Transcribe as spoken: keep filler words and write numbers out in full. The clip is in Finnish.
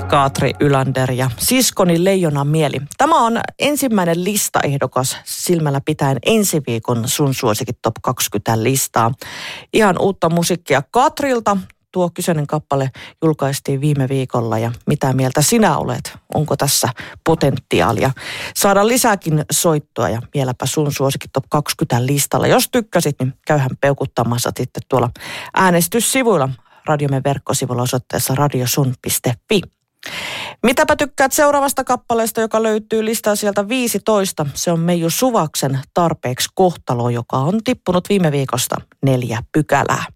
Katri Ylander ja Siskoni Leijonan mieli. Tämä on ensimmäinen listaehdokas silmällä pitäen ensi viikon Sun suosikit Top kaksikymmentä listaa. Ihan uutta musiikkia Katrilta. Tuo kyseinen kappale julkaistiin viime viikolla ja mitä mieltä sinä olet? Onko tässä potentiaalia saada lisääkin soittoa ja vieläpä Sun suosikit Top kaksikymmentä listalla? Jos tykkäsit, niin käyhän peukuttamassa sitten tuolla äänestyssivuilla Radiomen verkkosivulla osoitteessa radiosun piste fi. Mitäpä tykkäät seuraavasta kappaleesta, joka löytyy listaa sieltä viisitoista? Se on Meiju Suvaksen Tarpeeksi kohtalo, joka on tippunut viime viikosta neljä pykälää.